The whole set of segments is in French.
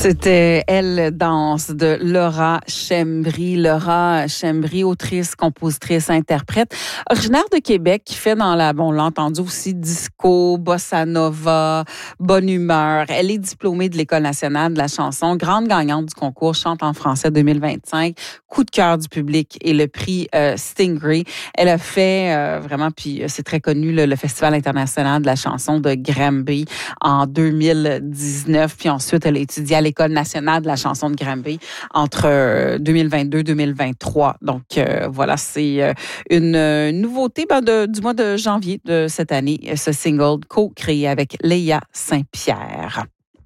C'était Elle danse de Laura Schembri. Laura Schembri, autrice, compositrice, interprète, originaire de Québec, qui fait on l'a entendu aussi, disco, bossa nova, bonne humeur. Elle est diplômée de l'École nationale de la chanson, grande gagnante du concours Chante en français 2025, coup de cœur du public et le prix Stingray. Elle a fait vraiment, puis c'est très connu, le Festival international de la chanson de Granby en 2019, puis ensuite elle a étudié à l'École nationale de la chanson de Granby entre 2022 et 2023. Donc voilà, c'est une nouveauté du mois de janvier de cette année, ce single co-créé avec Léa Saint-Pierre.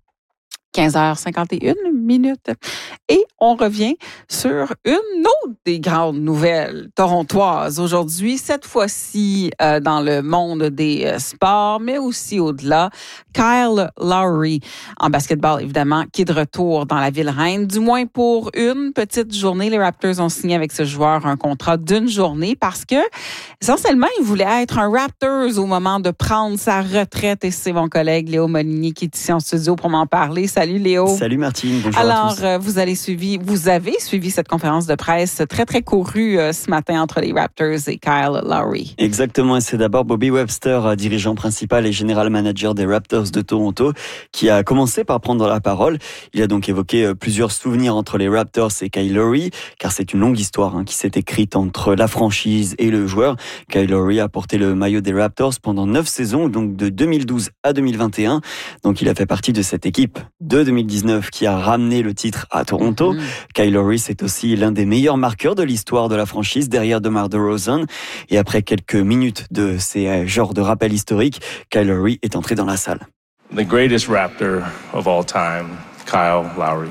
15h51 minutes. Et on revient sur une autre des grandes nouvelles torontoises aujourd'hui, cette fois-ci dans le monde des sports, mais aussi au-delà. Kyle Lowry, en basketball évidemment, qui est de retour dans la ville reine, du moins pour une petite journée. Les Raptors ont signé avec ce joueur un contrat d'une journée parce que, essentiellement, il voulait être un Raptors au moment de prendre sa retraite. Et c'est mon collègue Léo Molinier qui est ici en studio pour m'en parler. Salut Léo. Salut Martine, bonjour Alors, à tous. vous avez suivi cette conférence de presse très, très courue ce matin entre les Raptors et Kyle Lowry. Exactement, et c'est d'abord Bobby Webster, dirigeant principal et général manager des Raptors de Toronto, qui a commencé par prendre la parole. Il a donc évoqué plusieurs souvenirs entre les Raptors et Kyle Lowry, car c'est une longue histoire qui s'est écrite entre la franchise et le joueur. Kyle Lowry a porté le maillot des Raptors pendant 9 saisons, donc de 2012 à 2021. Donc il a fait partie de cette équipe de 2019 qui a ramené le titre à Toronto. Kyle Lowry, c'est aussi l'un des meilleurs marqueurs de l'histoire de la franchise, derrière DeMar DeRozan. Et après quelques minutes de ces genres de rappels historiques, Kyle Lowry est entré dans la salle. The greatest Raptor of all time, Kyle Lowry.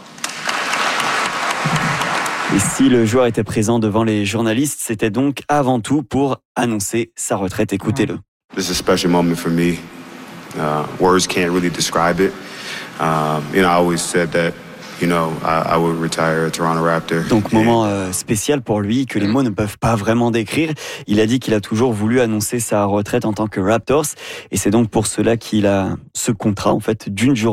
Et si le joueur était présent devant les journalistes, c'était donc avant tout pour annoncer sa retraite. Écoutez-le. This is a special moment for me. Words can't really describe it. I always said that, I would retire a Toronto Raptor. Donc moment spécial pour lui que les mots ne peuvent pas vraiment décrire. Il a dit qu'il a toujours voulu annoncer sa retraite en tant que Raptors et c'est donc pour cela qu'il a ce contrat en fait d'une journée.